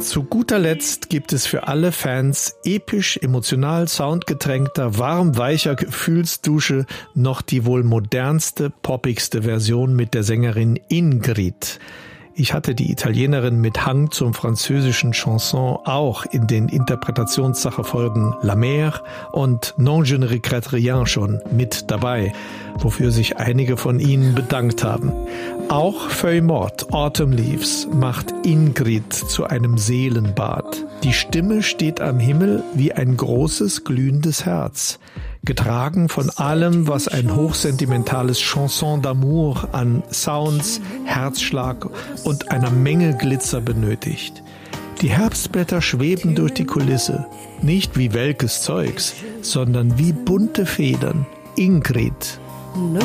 Zu guter Letzt gibt es für alle Fans episch, emotional, soundgetränkter, warm-weicher Gefühlsdusche noch die wohl modernste, poppigste Version mit der Sängerin Ingrid. Ich hatte die Italienerin mit Hang zum französischen Chanson auch in den Interpretationssache-Folgen La Mer und Non je ne regrette rien schon mit dabei, wofür sich einige von Ihnen bedankt haben. Auch Feuille Morte, Autumn Leaves, macht Ingrid zu einem Seelenbad. Die Stimme steht am Himmel wie ein großes, glühendes Herz. Getragen von allem, was ein hochsentimentales Chanson d'amour an Sounds, Herzschlag und einer Menge Glitzer benötigt. Die Herbstblätter schweben durch die Kulisse, nicht wie welkes Zeugs, sondern wie bunte Federn. Ingrid.